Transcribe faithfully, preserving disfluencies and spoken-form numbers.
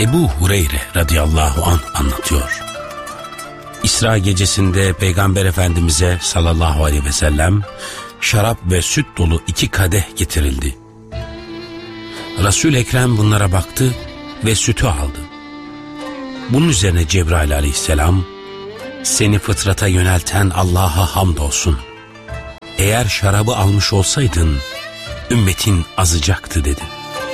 Ebu Hureyre radıyallahu anh anlatıyor. İsra gecesinde Peygamber Efendimiz'e sallallahu aleyhi ve sellem şarap ve süt dolu iki kadeh getirildi. Resul-i Ekrem bunlara baktı ve sütü aldı. Bunun üzerine Cebrail aleyhisselam, seni fıtrata yönelten Allah'a hamdolsun. Eğer şarabı almış olsaydın ümmetin azacaktı dedi.